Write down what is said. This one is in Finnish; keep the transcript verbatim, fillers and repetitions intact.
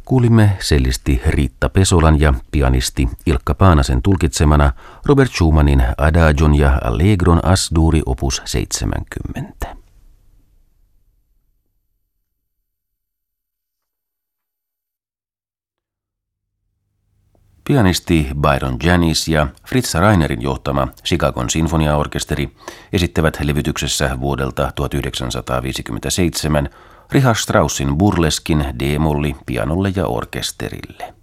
Kuulimme sellisti Riitta Pesolan ja pianisti Ilkka Paanasen tulkitsemana Robert Schumannin Adagion ja Allegron As-duuri opus seitsemänkymmentä. Pianisti Byron Janis ja Fritz Rainerin johtama Chicagon sinfoniaorkesteri esittävät levytyksessä vuodelta tuhatyhdeksänsataaviisikymmentäseitsemän Richard Straussin burleskin D-molli pianolle ja orkesterille.